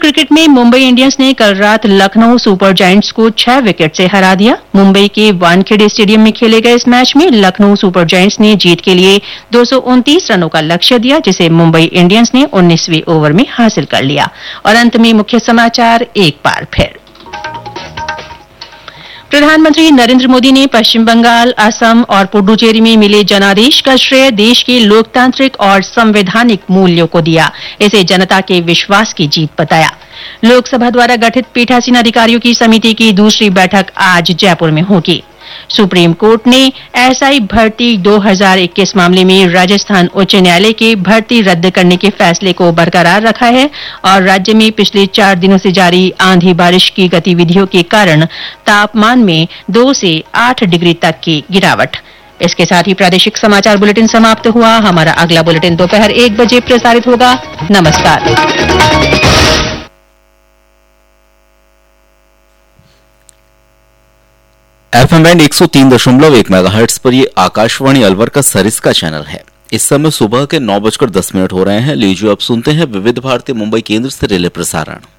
Cricket में Mumbai Indians ने कल रात लखनऊ सुपर जायंट्स को 6 विकेट से हरा दिया। मुंबई के वानखेड़े स्टेडियम में खेले गए इस मैच में लखनऊ सुपर जायंट्स ने जीत के लिए 229 रनों का लक्ष्य दिया, जिसे मुंबई इंडियंस ने 19वें ओवर में हासिल कर लिया। और अंत में मुख्य समाचार एक बार फिर। प्रधानमंत्री नरेंद्र मोदी ने पश्चिम बंगाल, असम और पुडुचेरी में मिले जनादेश का श्रेय देश के लोकतांत्रिक और संवैधानिक मूल्यों को दिया। इसे जनता के विश्वास की जीत बताया। लोकसभा द्वारा गठित पीठासीन अधिकारियों की समिति की दूसरी बैठक आज जयपुर में होगी। सुप्रीम कोर्ट ने एसआई भर्ती 2021 मामले में राजस्थान उच्च न्यायालय के भर्ती रद्द करने के फैसले को बरकरार रखा है और राज्य में पिछले 4 दिनों से जारी आंधी बारिश की गतिविधियों के कारण तापमान में 2 से 8 डिग्री तक की गिरावट। इसके साथ ही प्रादेशिक समाचार बुलेटिन समाप्त हुआ। हमारा अगला बुलेटिन दोपहर 1 बजे प्रसारित होगा। नमस्कार। FM बैंड 103.1 मेगाहर्ट्ज पर ये आकाशवाणी अलवर का सरिस्का चैनल है। इस समय सुबह के 9:10 हो रहे हैं। लीजिए अब सुनते हैं विविध भारती मुंबई केंद्र से रिले प्रसारण।